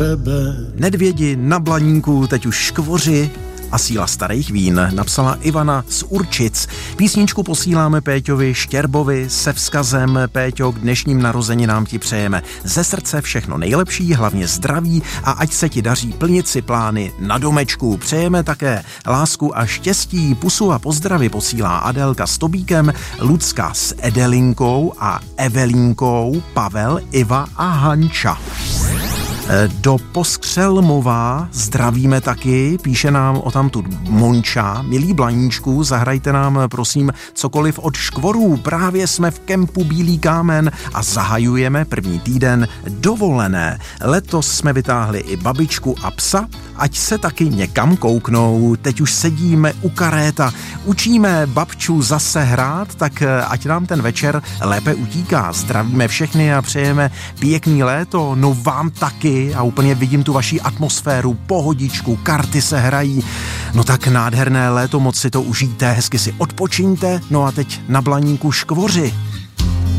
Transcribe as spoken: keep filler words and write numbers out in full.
Nedvědi na Blaníku, teď už škvoři a síla starých vín, napsala Ivana z Určic. Písničku posíláme Péťovi Štěrbovi se vzkazem: Péťo, k dnešním narozeninám ti přejeme ze srdce všechno nejlepší, hlavně zdraví a ať se ti daří plnit si plány na domečku. Přejeme také lásku a štěstí. Pusu a pozdravy posílá Adélka s Tobíkem, Lucka s Edelinkou a Evelínkou, Pavel, Iva a Hanča. Do Poskřelmova zdravíme taky, píše nám o tamtud Monča. Milí Blaníčku, zahrajte nám prosím cokoliv od škvorů. Právě jsme v kempu Bílý kámen a zahajujeme první týden dovolené. Letos jsme vytáhli i babičku a psa, ať se taky někam kouknou. Teď už sedíme u karéta, učíme babču zase hrát, tak ať nám ten večer lépe utíká. Zdravíme všechny a přejeme pěkný léto, no vám taky. A úplně vidím tu vaši atmosféru, pohodičku, karty se hrají. No tak nádherné léto, moc si to užijte, hezky si odpočiňte. No a teď na Blaníku škvoři.